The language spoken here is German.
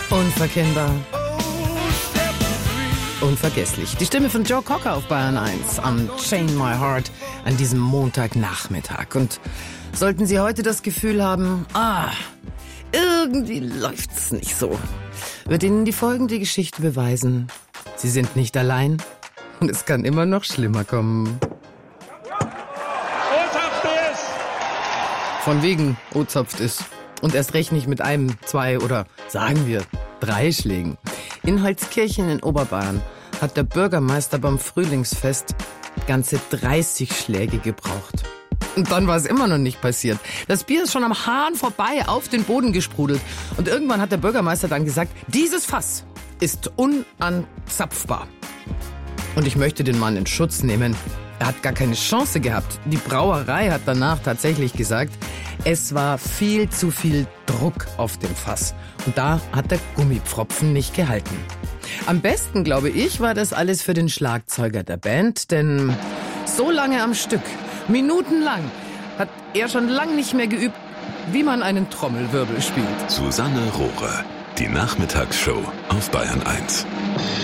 Unverkennbar. Unvergesslich. Die Stimme von Joe Cocker auf Bayern 1 am Chain My Heart an diesem Montagnachmittag. Und sollten Sie heute das Gefühl haben, irgendwie läuft's nicht so, wird Ihnen die folgende Geschichte beweisen. Sie sind nicht allein und es kann immer noch schlimmer kommen. O-Zapft ist! Von wegen O-Zapft ist. Und erst recht nicht mit einem, 2 oder sagen wir 3 Schlägen. In Holzkirchen in Oberbayern hat der Bürgermeister beim Frühlingsfest ganze 30 Schläge gebraucht. Und dann war es immer noch nicht passiert. Das Bier ist schon am Hahn vorbei auf den Boden gesprudelt. Und irgendwann hat der Bürgermeister dann gesagt, dieses Fass ist unanzapfbar. Und ich möchte den Mann in Schutz nehmen. Er hat gar keine Chance gehabt. Die Brauerei hat danach tatsächlich gesagt, es war viel zu viel Druck auf dem Fass. Und da hat der Gummipfropfen nicht gehalten. Am besten, glaube ich, war das alles für den Schlagzeuger der Band, denn so lange am Stück, minutenlang, hat er schon lang nicht mehr geübt, wie man einen Trommelwirbel spielt. Susanne Rohrer, die Nachmittagsshow auf Bayern 1.